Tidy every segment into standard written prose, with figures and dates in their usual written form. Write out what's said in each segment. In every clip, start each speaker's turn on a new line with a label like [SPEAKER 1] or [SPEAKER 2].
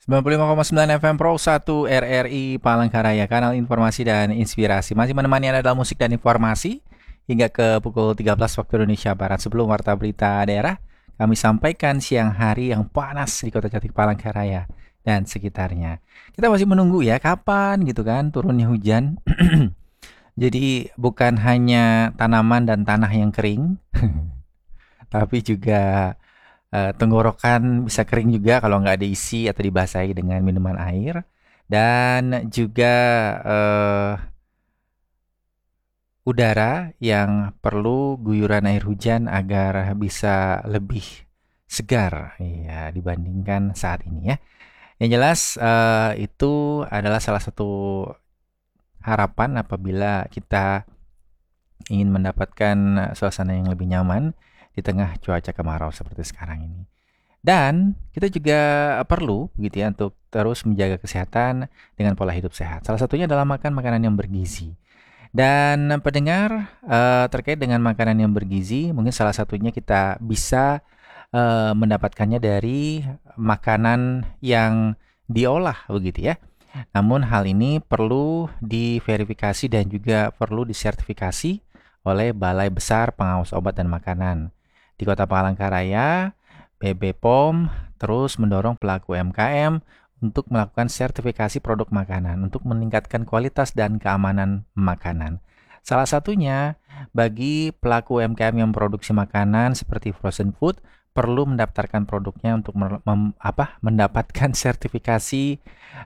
[SPEAKER 1] 95,9 FM Pro 1 RRI Palangkaraya, kanal informasi dan inspirasi. Masih menemani Anda dalam musik dan informasi hingga ke pukul 13 waktu Indonesia Barat. Sebelum warta berita daerah, kami sampaikan siang hari yang panas di Kota Cantik Palangkaraya dan sekitarnya. Kita masih menunggu ya kapan gitu kan turunnya hujan. Jadi bukan hanya tanaman dan tanah yang kering, tapi juga tenggorokan bisa kering juga kalau nggak diisi atau dibasahi dengan minuman air. Dan juga udara yang perlu guyuran air hujan agar bisa lebih segar ya dibandingkan saat ini ya. Yang jelas itu adalah salah satu harapan apabila kita ingin mendapatkan suasana yang lebih nyaman di tengah cuaca kemarau seperti sekarang ini. Dan kita juga perlu gitu ya untuk terus menjaga kesehatan dengan pola hidup sehat. Salah satunya adalah makan makanan yang bergizi. Dan pendengar terkait dengan makanan yang bergizi, mungkin salah satunya kita bisa mendapatkannya dari makanan yang diolah begitu ya. Namun hal ini perlu diverifikasi dan juga perlu disertifikasi oleh Balai Besar Pengawas Obat dan Makanan. Di Kota Palangkaraya, BB POM terus mendorong pelaku UMKM untuk melakukan sertifikasi produk makanan untuk meningkatkan kualitas dan keamanan makanan. Salah satunya bagi pelaku UMKM yang memproduksi makanan seperti frozen food perlu mendaftarkan produknya untuk mendapatkan sertifikasi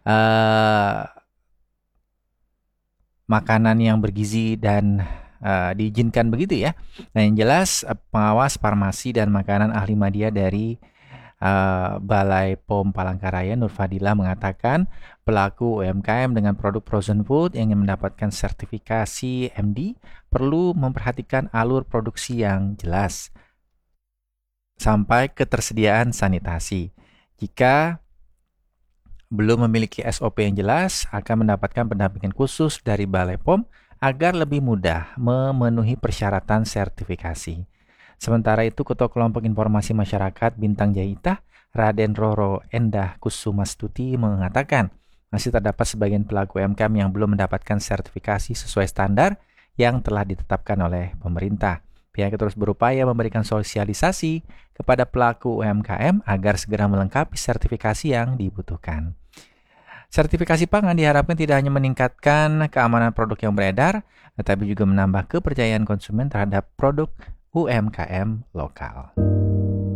[SPEAKER 1] makanan yang bergizi dan diizinkan begitu ya. Nah yang jelas pengawas farmasi dan makanan ahli media dari Balai POM Palangkaraya Nur Fadila mengatakan pelaku UMKM dengan produk frozen food yang ingin mendapatkan sertifikasi MD perlu memperhatikan alur produksi yang jelas sampai ketersediaan sanitasi. Jika belum memiliki SOP yang jelas, akan mendapatkan pendampingan khusus dari Balai POM agar lebih mudah memenuhi persyaratan sertifikasi. Sementara itu, Ketua Kelompok Informasi Masyarakat Bintang Jaitah, Raden Roro Endah Kusumastuti mengatakan, masih terdapat sebagian pelaku UMKM yang belum mendapatkan sertifikasi sesuai standar yang telah ditetapkan oleh pemerintah. Pihaknya terus berupaya memberikan sosialisasi kepada pelaku UMKM agar segera melengkapi sertifikasi yang dibutuhkan. Sertifikasi pangan diharapkan tidak hanya meningkatkan keamanan produk yang beredar, tetapi juga menambah kepercayaan konsumen terhadap produk UMKM lokal.